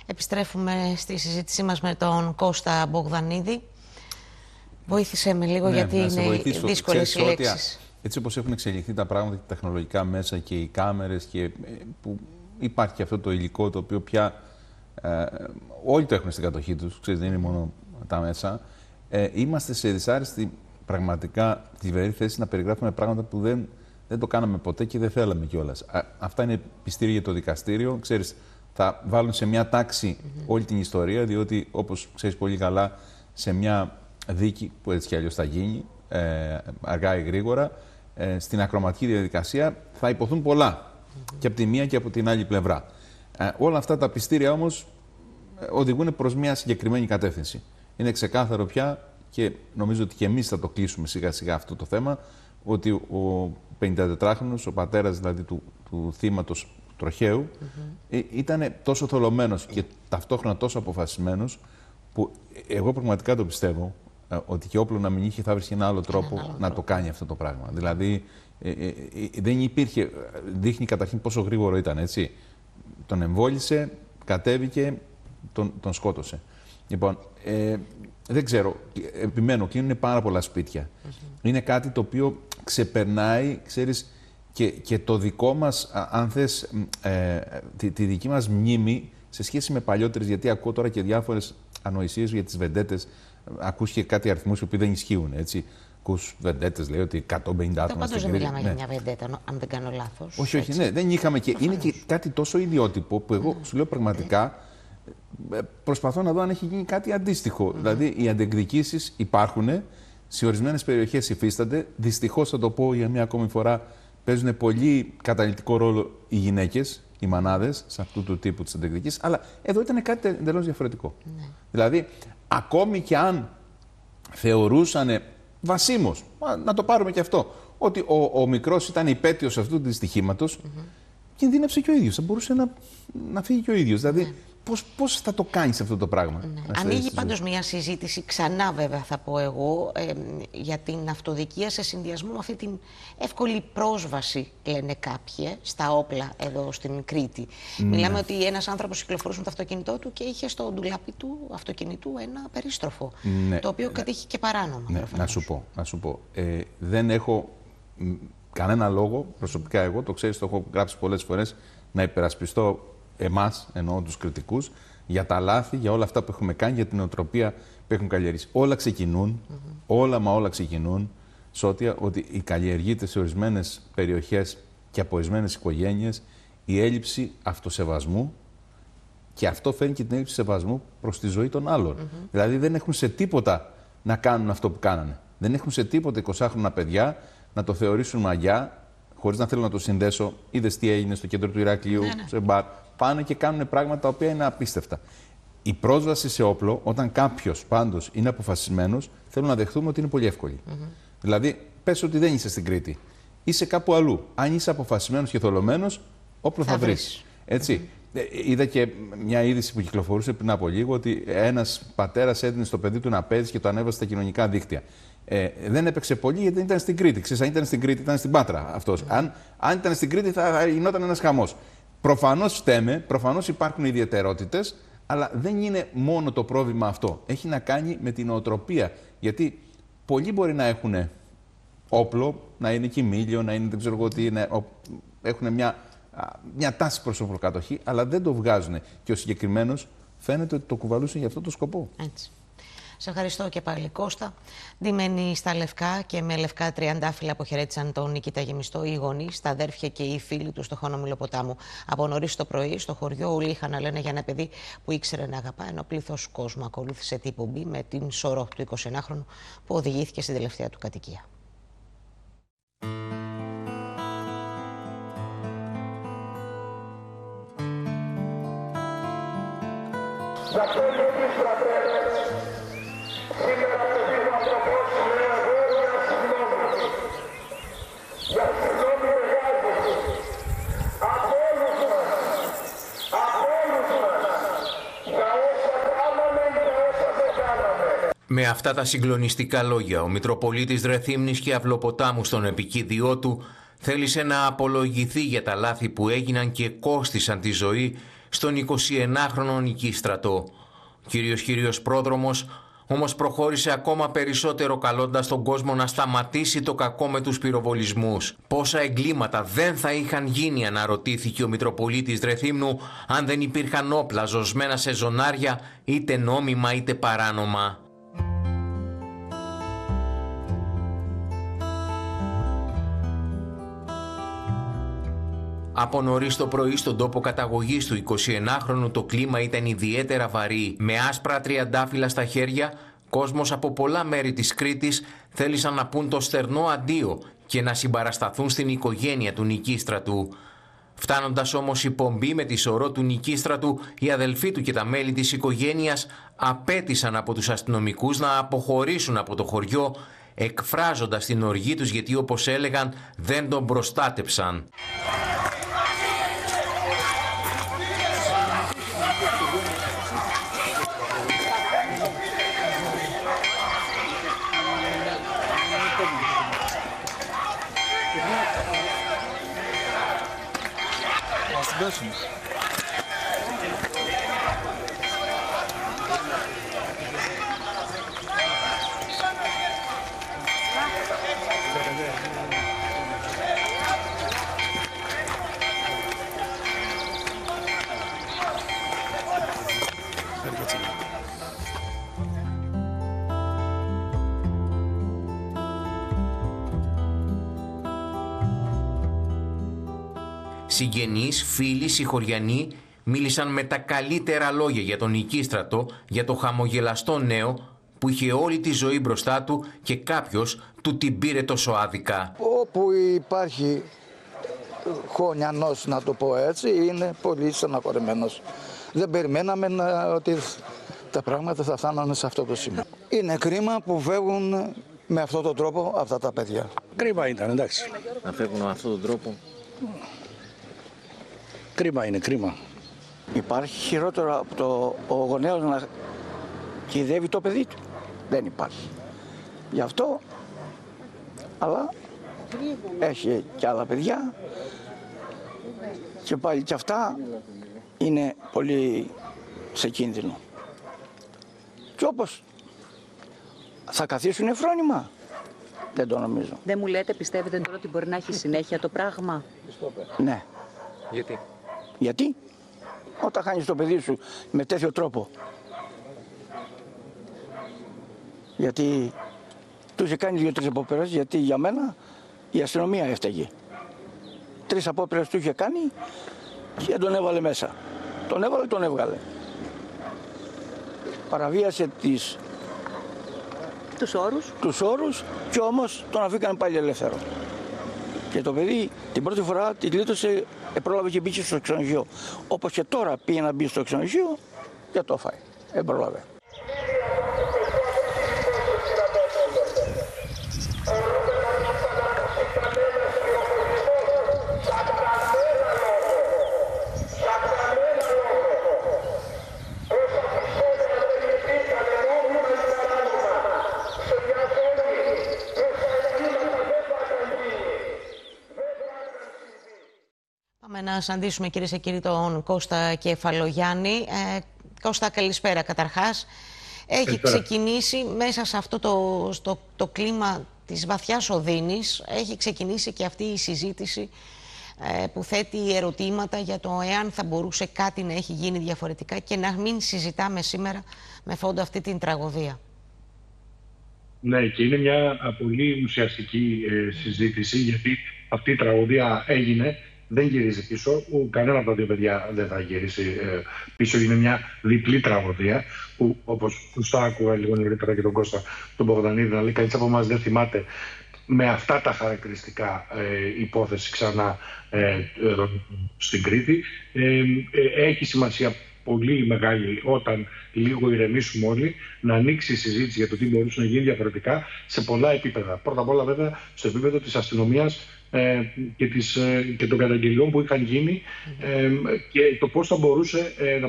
Επιστρέφουμε στη συζήτησή μας με τον Κώστα Μπογδανίδη. Βοήθησε με λίγο, γιατί είναι δύσκολες οι λέξεις. Έτσι όπως έχουν εξελιχθεί τα πράγματα και τα τεχνολογικά μέσα και οι κάμερες, και που υπάρχει και αυτό το υλικό το οποίο πια όλοι το έχουν στην κατοχή τους, ξέρεις, δεν είναι μόνο τα μέσα, είμαστε σε δυσάρεστη πραγματικά θλιβερή θέση να περιγράφουμε πράγματα που δεν το κάναμε ποτέ και δεν θέλαμε κιόλας. Αυτά είναι πιστήρια για το δικαστήριο. Ξέρεις, θα βάλουν σε μια τάξη όλη την ιστορία, διότι όπως ξέρεις πολύ καλά, σε μια δίκη που έτσι κι αλλιώς θα γίνει, αργά ή γρήγορα, στην ακροματική διαδικασία θα υποθούν πολλά, και από τη μία και από την άλλη πλευρά. Όλα αυτά τα πιστήρια όμως οδηγούν προς μια συγκεκριμένη κατεύθυνση. Είναι ξεκάθαρο πια, και νομίζω ότι και εμείς θα το κλείσουμε σιγά σιγά αυτό το θέμα, ότι ο 54χρονος, ο πατέρας δηλαδή του θύματος τροχαίου, ήταν τόσο θολωμένος και ταυτόχρονα τόσο αποφασισμένος, που εγώ πραγματικά το πιστεύω, ότι και όπλο να μην είχε, θα βρίσκει ένα άλλο τρόπο να το κάνει αυτό το πράγμα. Δηλαδή δεν υπήρχε, δείχνει καταρχήν πόσο γρήγορο ήταν, έτσι. Τον εμβόλισε, κατέβηκε, τον σκότωσε. Λοιπόν, δεν ξέρω, επιμένω, κλείνουν πάρα πολλά σπίτια. Είναι κάτι το οποίο ξεπερνάει, ξέρεις, και το δικό μας, αν θες, τη δική μας μνήμη σε σχέση με παλιότερες, γιατί ακούω τώρα και διάφορες ανοησίες για τις βεντέτες. Ακούς και κάτι αριθμούς που δεν ισχύουν, έτσι. Ακούς βεντέτες, λέει ότι 150 άτομα στην Κρήτη. Δεν μιλάμε για μια βεντέτα, αν δεν κάνω λάθος. Όχι, ναι, δεν είχαμε. Και είναι και κάτι τόσο ιδιότυπο που εγώ σου λέω πραγματικά προσπαθώ να δω αν έχει γίνει κάτι αντίστοιχο. Δηλαδή, οι αντεκδικήσεις υπάρχουν, σε ορισμένες περιοχές υφίστανται. Δυστυχώς, θα το πω για μια ακόμη φορά, παίζουν πολύ καταλυτικό ρόλο οι γυναίκες, οι μανάδες, σε αυτού του τύπου της αντεκδικής. Αλλά εδώ ήταν κάτι εντελώς διαφορετικό. Δηλαδή, ακόμη και αν θεωρούσαν βασίμως, να το πάρουμε και αυτό, ότι ο μικρός ήταν υπέτειος αυτού του δυστυχήματος, κινδύνευσε και ο ίδιος. Θα μπορούσε να φύγει και ο ίδιος. Δηλαδή, πώς θα το κάνεις αυτό το πράγμα. Ανοίγει πάντως μια συζήτηση, ξανά βέβαια θα πω εγώ, για την αυτοδικία σε συνδυασμό με αυτή την εύκολη πρόσβαση, λένε κάποιοι, στα όπλα εδώ στην Κρήτη. Μιλάμε ότι ένας άνθρωπος κυκλοφορούσε με το αυτοκίνητό του και είχε στο ντουλάπι του αυτοκινητού ένα περίστροφο, το οποίο κατήχε και παράνομα. Να σου πω. Δεν έχω κανένα λόγο, προσωπικά εγώ, το ξέρεις, το έχω γράψει πολλές φορές, να υπερασπιστώ εμάς, εννοώ τους κριτικούς, για τα λάθη, για όλα αυτά που έχουμε κάνει, για την νοοτροπία που έχουν καλλιεργήσει. Όλα ξεκινούν, όλα ξεκινούν, Σώτια, ότι καλλιεργείται σε ορισμένες περιοχές και από ορισμένες οικογένειες η έλλειψη αυτοσεβασμού, και αυτό φέρνει και την έλλειψη σεβασμού προς τη ζωή των άλλων. Δηλαδή δεν έχουν σε τίποτα να κάνουν αυτό που κάνανε. Δεν έχουν σε τίποτα 20χρονα παιδιά να το θεωρήσουν μαγιά, χωρίς να θέλω να το συνδέσω. Είδες τι έγινε στο κέντρο του Ηρακλείου, σε μπαρ. Πάνε και κάνουν πράγματα τα οποία είναι απίστευτα. Η πρόσβαση σε όπλο, όταν κάποιος πάντως είναι αποφασισμένος, θέλω να δεχτούμε ότι είναι πολύ εύκολη. Δηλαδή, πες ότι δεν είσαι στην Κρήτη. Είσαι κάπου αλλού. Αν είσαι αποφασισμένος και θολωμένος, όπλο θα βρεις. Έτσι. Είδα και μια είδηση που κυκλοφορούσε πριν από λίγο, ότι ένας πατέρας έδινε στο παιδί του να παίζει και το ανέβασε στα κοινωνικά δίκτυα. Δεν έπαιξε πολύ γιατί δεν ήταν στην Κρήτη. Ξέρεις, αν ήταν στην Κρήτη, ήταν στην Πάτρα αυτός. Αν ήταν στην Κρήτη, θα γινόταν ένας χαμός. Προφανώς φταίμε, προφανώς υπάρχουν ιδιαιτερότητες, αλλά δεν είναι μόνο το πρόβλημα αυτό. Έχει να κάνει με την νοοτροπία. Γιατί πολλοί μπορεί να έχουν όπλο, να είναι κοιμήλιο, να είναι δεν ξέρω εγώ τι, έχουν μια τάση προς οπλοκατοχή, αλλά δεν το βγάζουν. Και ο συγκεκριμένος φαίνεται ότι το κουβαλούσε για αυτό το σκοπό. Έτσι. Σε ευχαριστώ και πάλι, Κώστα. Ντυμένοι στα λευκά και με λευκά τριαντάφυλλα αποχαιρέτησαν τον Νικήτα Γεμιστό οι γονείς, τα αδέρφια και οι φίλοι του στο χώρο Μηλοποτάμου. Από νωρίς το πρωί, στο χωριό, όλοι είχαν να λένε για ένα παιδί που ήξερε να αγαπά, ενώ πλήθος κόσμου ακολούθησε την εκπομπή με την σωρό του 21χρονου που οδηγήθηκε στην τελευταία του κατοικία. Σήμερα το δίνω ανθρωπός με αγόρια συγγνώμη. Για συγγνώμη εργάζεται. Από όλους μας. Για όσα κάναμε και όσα δεν κάναμε. Με αυτά τα συγκλονιστικά λόγια, ο Μητροπολίτης Ρεθύμνης και Αυλοποτάμου στον επικίδιό του θέλησε να απολογηθεί για τα λάθη που έγιναν και κόστισαν τη ζωή στον 21χρονο Νικίστρατο. Ο κύριος πρόδρομος όμως προχώρησε ακόμα περισσότερο, καλώντας τον κόσμο να σταματήσει το κακό με τους πυροβολισμούς. Πόσα εγκλήματα δεν θα είχαν γίνει, αναρωτήθηκε ο Μητροπολίτης Ρεθύμνου, αν δεν υπήρχαν όπλα ζωσμένα σε ζωνάρια, είτε νόμιμα είτε παράνομα. Από νωρίς το πρωί στον τόπο καταγωγής του 21χρονου το κλίμα ήταν ιδιαίτερα βαρύ. Με άσπρα τριαντάφυλλα στα χέρια, κόσμος από πολλά μέρη της Κρήτης θέλησαν να πούν το στερνό αντίο και να συμπαρασταθούν στην οικογένεια του Νικίστρατου. Φτάνοντας όμως η πομπή με τη σωρό του Νικίστρατου, οι αδελφοί του και τα μέλη της οικογένειας απέτησαν από τους αστυνομικούς να αποχωρήσουν από το χωριό, εκφράζοντας την οργή τους γιατί, όπως έλεγαν, δεν τον προστάτεψαν. Συγγενείς, φίλοι, συγχωριανοί μίλησαν με τα καλύτερα λόγια για τον Νικίστρατο, για το χαμογελαστό νέο που είχε όλη τη ζωή μπροστά του και κάποιος του την πήρε τόσο άδικα. Όπου υπάρχει χωνιανός, να το πω έτσι, είναι πολύ στεναχωρημένος. Δεν περιμέναμε ότι τα πράγματα θα φτάνανε σε αυτό το σημείο. Είναι κρίμα που φεύγουν με αυτόν τον τρόπο αυτά τα παιδιά. Κρίμα ήταν, εντάξει. Να φεύγουν με αυτόν τον τρόπο. Κρίμα είναι, κρίμα. Υπάρχει χειρότερο από το ο γονέος να κυδεύει το παιδί του. Δεν υπάρχει. Γι' αυτό, αλλά έχει και άλλα παιδιά και πάλι και αυτά είναι πολύ σε κίνδυνο. Και όπως θα καθίσουν φρόνημα, δεν το νομίζω. Δεν μου λέτε, πιστεύετε τώρα ότι μπορεί να έχει συνέχεια το πράγμα? Ναι. Γιατί? Γιατί όταν χάνεις το παιδί σου με τέτοιο τρόπο, γιατί του είχε κάνει 2-3 απόπειρες, γιατί για μένα η αστυνομία έφταιγε. 3 απόπειρες του είχε κάνει και τον έβαλε μέσα. Τον έβαλε, τον έβγαλε. Παραβίασε τους όρους και όμως τον αφήκαν πάλι ελεύθερο. Και το παιδί την πρώτη φορά τη γλίτωσε, πρόλαβε και μπήκε στο ξενοδοχείο. Όπως και τώρα πήγε να μπει στο ξενοδοχείο και το φάει. Πρόλαβε. Πάμε να συναντήσουμε, κυρίες και κύριοι, τον Κώστα Κεφαλογιάννη. Κώστα, καλησπέρα καταρχάς. Έχει ξεκινήσει μέσα σε αυτό το κλίμα της βαθιάς οδύνης, έχει ξεκινήσει και αυτή η συζήτηση που θέτει ερωτήματα για το εάν θα μπορούσε κάτι να έχει γίνει διαφορετικά και να μην συζητάμε σήμερα με φόντο αυτή την τραγωδία. Ναι, και είναι μια πολύ ουσιαστική συζήτηση, γιατί αυτή η τραγωδία έγινε, δεν γυρίζει πίσω. Κανένα από τα δύο παιδιά δεν θα γυρίσει πίσω. Είναι μια διπλή τραγωδία που, όπως σωστά άκουγα λίγο νωρίτερα και τον Κώστα τον Μπογδανίδη να λέει, κανείς από εμάς δεν θυμάται με αυτά τα χαρακτηριστικά υπόθεση ξανά στην Κρήτη. Έχει σημασία πολύ μεγάλη, όταν λίγο ηρεμήσουμε όλοι, να ανοίξει η συζήτηση για το τι μπορούσε να γίνει διαφορετικά σε πολλά επίπεδα. Πρώτα απ' όλα, βέβαια, στο επίπεδο της αστυνομίας και των καταγγελιών που είχαν γίνει και το πώς θα μπορούσε να